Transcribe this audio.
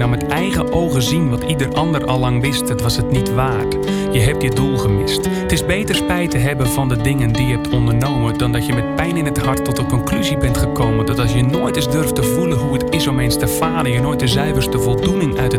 nou met eigen ogen zien wat ieder ander al lang wist. Het was het niet waard. Je hebt je doel gemist. Het is beter spijt te hebben van de dingen die je hebt ondernomen, dan dat je met pijn in het hart tot de conclusie bent gekomen dat als je nooit eens durft te voelen hoe het is om eens te falen, je nooit de zuiverste voldoening uit het